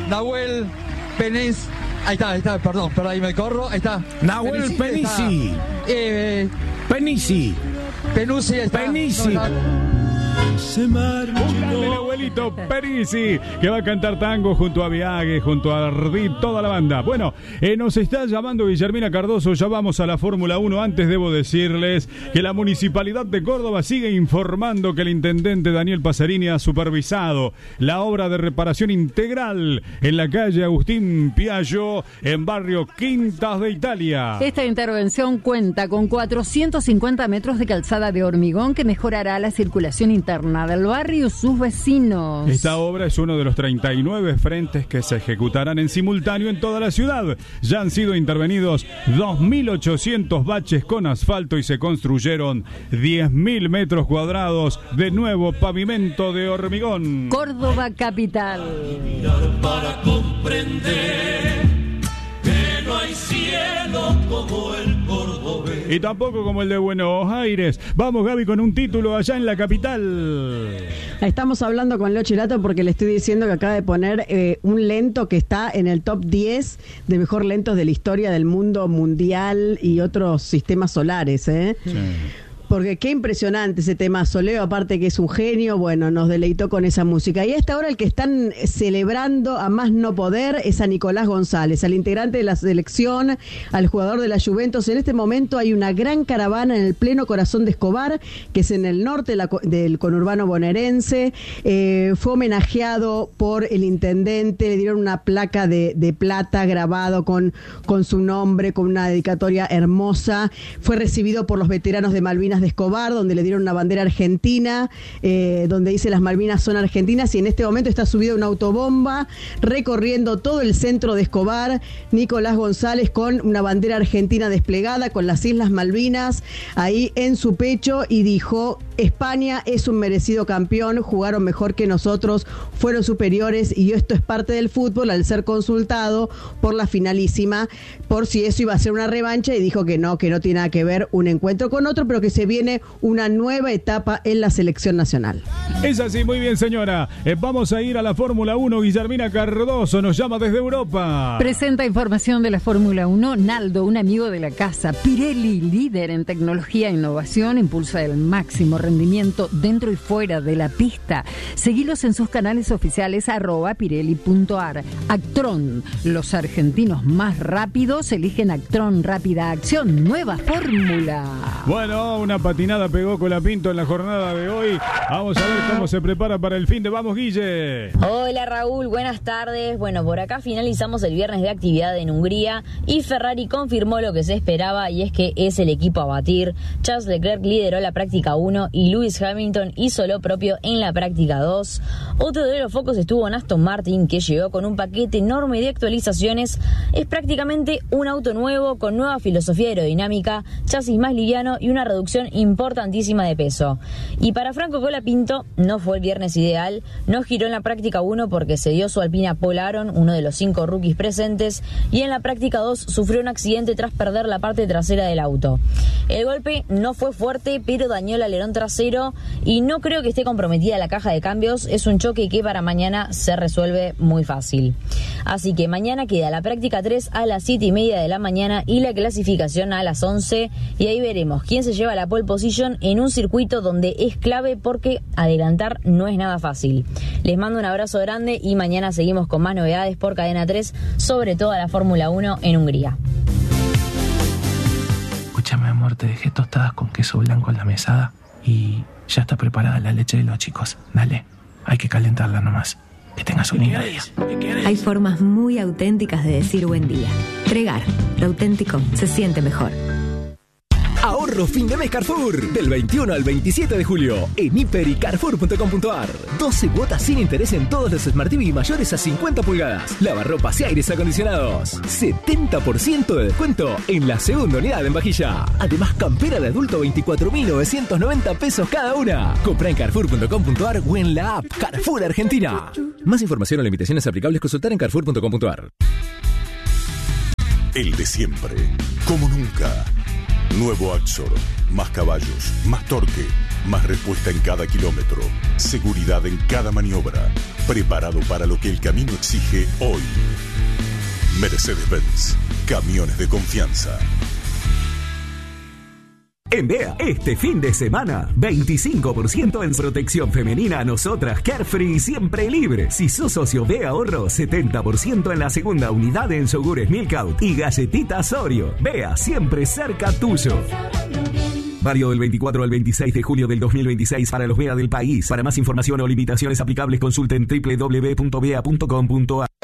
Nahuel Penís. Ahí está, perdón, ahí me corro. Ahí está. Nahuel Penisi. Penisi. Penuzzi está. Penisi. Un grande el abuelito Perisi, que va a cantar tango junto a Viague, junto a Ardit, toda la banda. Bueno, nos está llamando Guillermina Cardoso. Ya vamos a la Fórmula 1. Antes debo decirles que la Municipalidad de Córdoba sigue informando que el intendente Daniel Pacerini ha supervisado la obra de reparación integral en la calle Agustín Piaggio, en barrio Quintas de Italia. Esta intervención cuenta con 450 metros de calzada de hormigón que mejorará la circulación interna del barrio y sus vecinos. Esta obra es uno de los 39 frentes que se ejecutarán en simultáneo en toda la ciudad. Ya han sido intervenidos 2.800 baches con asfalto y se construyeron 10.000 metros cuadrados de nuevo pavimento de hormigón. Córdoba capital. Para comprender que no hay cielo como el cordobés. Y tampoco como el de Buenos Aires. Vamos, Gaby, con un título allá en la capital. Estamos hablando con Leo Chelato porque le estoy diciendo que acaba de poner un lento que está en el top 10 de mejor lentos de la historia del mundo mundial y otros sistemas solares, ¿eh? Sí. Porque qué impresionante ese tema. Soleo, aparte que es un genio, bueno, nos deleitó con esa música. Y a esta hora el que están celebrando a más no poder es a Nicolás González, al integrante de la selección, al jugador de la Juventus. En este momento hay una gran caravana en el pleno corazón de Escobar, que es en el norte del conurbano bonaerense. Fue homenajeado por el intendente, le dieron una placa de plata grabado con su nombre, con una dedicatoria hermosa. Fue recibido por los veteranos de Malvinas de Escobar, donde le dieron una bandera argentina, donde dice las Malvinas son argentinas, y en este momento está subido una autobomba recorriendo todo el centro de Escobar, Nicolás González con una bandera argentina desplegada, con las Islas Malvinas ahí en su pecho, y dijo: España es un merecido campeón, jugaron mejor que nosotros, fueron superiores, y esto es parte del fútbol, al ser consultado por la finalísima, por si eso iba a ser una revancha, y dijo que no tiene nada que ver un encuentro con otro, pero que se viene una nueva etapa en la selección nacional. Es así, muy bien, señora. Vamos a ir a la Fórmula 1. Guillermina Cardoso nos llama desde Europa. Presenta información de la Fórmula 1 Naldo, un amigo de la casa. Pirelli, líder en tecnología e innovación, impulsa el máximo rendimiento dentro y fuera de la pista. Seguilos en sus canales oficiales @pirelli.ar. Actron, los argentinos más rápidos eligen Actron Rápida Acción, nueva fórmula. Bueno, una patinada pegó Colapinto en la jornada de hoy. Vamos a ver cómo se prepara para el fin de. Vamos, Guille. Hola, Raúl, buenas tardes. Bueno, por acá finalizamos el viernes de actividad en Hungría y Ferrari confirmó lo que se esperaba, y es que es el equipo a batir. Charles Leclerc lideró la práctica 1 y Lewis Hamilton hizo lo propio en la práctica 2. Otro de los focos estuvo en Aston Martin, que llegó con un paquete enorme de actualizaciones. Es prácticamente un auto nuevo con nueva filosofía aerodinámica, chasis más liviano y una reducción importantísima de peso. Y para Franco Colapinto no fue el viernes ideal, no giró en la práctica 1 porque se dio su Alpina Paul Aron, uno de los 5 rookies presentes, y en la práctica 2 sufrió un accidente tras perder la parte trasera del auto. El golpe no fue fuerte, pero dañó el alerón trasero y no creo que esté comprometida la caja de cambios. Es un choque que para mañana se resuelve muy fácil. Así que mañana queda la práctica 3 a las 7:30 de la mañana y la clasificación a las 11, y ahí veremos quién se lleva la pole position en un circuito donde es clave porque adelantar no es nada fácil. Les mando un abrazo grande y mañana seguimos con más novedades por Cadena 3, sobre todo la Fórmula 1 en Hungría. Escúchame, amor, te dejé tostadas con queso blanco en la mesada y ya está preparada la leche de los chicos. Dale, hay que calentarla nomás. Que tengas un lindo día. Hay formas muy auténticas de decir buen día. Tregar, lo auténtico se siente mejor. Ahorro fin de mes Carrefour, del 21 al 27 de julio, en hiper y carrefour.com.ar. 12 cuotas sin interés en todos los Smart TV mayores a 50 pulgadas, lavarropas y aires acondicionados. 70% de descuento en la segunda unidad en vajilla. Además, campera de adulto 24.990 pesos cada una. Compra en carrefour.com.ar o en la app Carrefour Argentina. Más información o limitaciones aplicables, consultar en carrefour.com.ar. El de siempre, como nunca. Nuevo Axor, más caballos, más torque, Más respuesta en cada kilómetro. Seguridad en cada maniobra. Preparado para lo que el camino exige hoy. Mercedes-Benz. Camiones de confianza. En BEA, este fin de semana, 25% en protección femenina a nosotras, Carefree siempre libre. Si sos socio BEA Ahorro, 70% en la segunda unidad en yogures Milkout y galletitas Oreo. BEA, siempre cerca tuyo. Válido del 24 al 26 de junio del 2026 para los BEA del país. Para más información o limitaciones aplicables, consulten www.bea.com.ar.